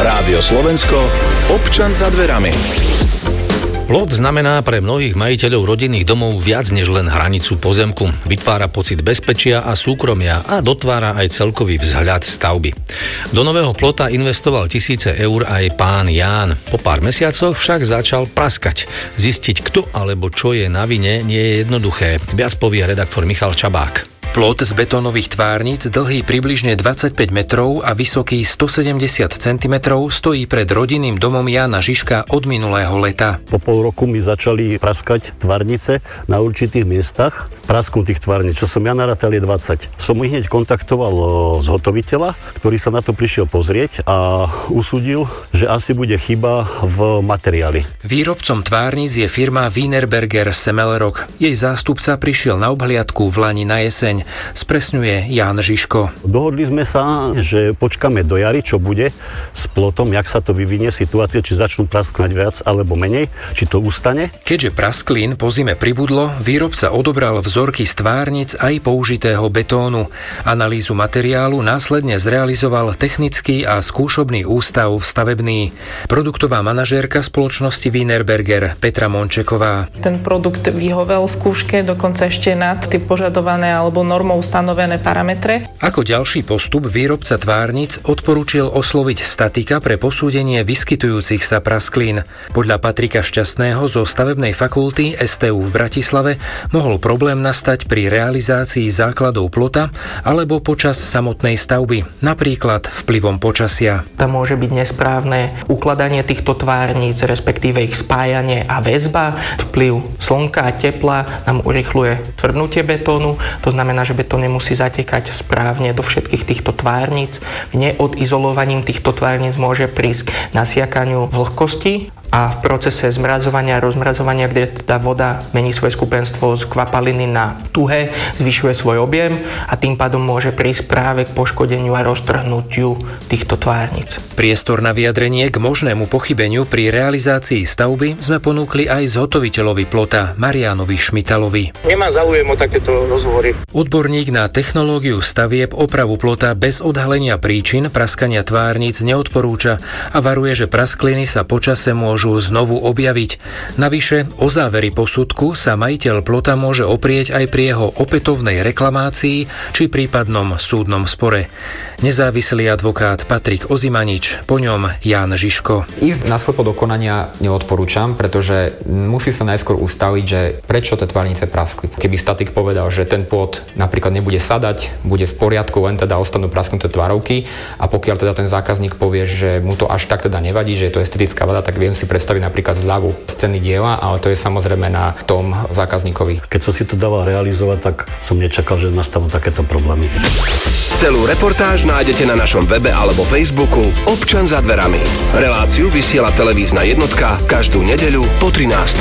Rádio Slovensko, občan za dverami. Plot znamená pre mnohých majiteľov rodinných domov viac než len hranicu pozemku. Vytvára pocit bezpečia a súkromia a dotvára aj celkový vzhľad stavby. Do nového plota investoval tisíce eur aj pán Ján. Po pár mesiacoch však začal praskať. Zistiť, kto alebo čo je na vine, nie je jednoduché. Viac povie redaktor Michal Čabák. Plot z betónových tvárnic, dlhý približne 25 metrov a vysoký 170 cm, stojí pred rodinným domom Jána Žižka od minulého leta. Po pol roku mi začali praskať tvárnice na určitých miestach. Prasknutých tvárnic, čo som ja narátal, je 20. Som ich hneď kontaktoval zhotoviteľa, ktorý sa na to prišiel pozrieť a usúdil, že asi bude chyba v materiáli. Výrobcom tvárnic je firma Wienerberger Semmelrock. Jej zástupca prišiel na obhliadku v lani na jeseň. Spresňuje Ján Žižko. Dohodli sme sa, že počkáme do jary, čo bude s plotom, jak sa to vyvinie situácia, či začnú prasknať viac alebo menej, či to ustane. Keďže prasklín po zime pribudlo, výrobca odobral vzorky z tvárnic aj použitého betónu. Analýzu materiálu následne zrealizoval technický a skúšobný ústav stavebný. Produktová manažérka spoločnosti Wienerberger Petra Mončeková. Ten produkt vyhovel skúške, dokonca ešte nad tie požadované alebo normou stanovené parametre. Ako ďalší postup výrobca tvárnic odporúčil osloviť statika pre posúdenie vyskytujúcich sa prasklín. Podľa Patrika Šťastného zo stavebnej fakulty STU v Bratislave mohol problém nastať pri realizácii základov plota alebo počas samotnej stavby, napríklad vplyvom počasia. Tam môže byť nesprávne ukladanie týchto tvárnic, respektíve ich spájanie a väzba. Vplyv slnka a tepla nám urychľuje tvrdnutie betónu. To znamená, že betón nemusí zatekať správne do všetkých týchto tvárnic. Neodizolovaním týchto tvárnic môže prísť k nasiakaniu vlhkosti a v procese zmrazovania a rozmrazovania, kde teda voda mení svoje skupenstvo z kvapaliny na tuhé, zvyšuje svoj objem a tým pádom môže prísť práve k poškodeniu a roztrhnutiu týchto tvárnic. Priestor na vyjadrenie k možnému pochybeniu pri realizácii stavby sme ponúkli aj zhotoviteľovi plota Marianovi Šmitalovi. Nemá záujem o takéto rozhovory. Odborník na technológiu stavieb opravu plota bez odhalenia príčin praskania tvárnic neodporúča a varuje, že praskliny sa počase môžu znovu objaviť. Navyše, o závery posudku sa majiteľ plota môže oprieť aj pri jeho opätovnej reklamácii či prípadnom súdnom spore. Nezávislý advokát Patrik Ozimanič, po ňom Ján Žižko. Ísť na slepo do konania neodporúčam, pretože musí sa najskôr ustaliť, že prečo tie tvárnice praskli. Keby statik povedal, že ten plot napríklad nebude sadať, bude v poriadku, len teda ostanú prasknuté tvárovky a pokiaľ teda ten zákazník povie, že mu to až tak teda nevadí, že je to estetická vada, tak viem si predstaviť napríklad zľavu z ceny diela, ale to je samozrejme na tom zákazníkovi. Keď som si to dával realizovať, tak som nečakal, že nastanú takéto problémy. Celú reportáž nájdete na našom webe alebo Facebooku Občan za dverami. Reláciu vysiela televízna jednotka každú nedeľu po 13.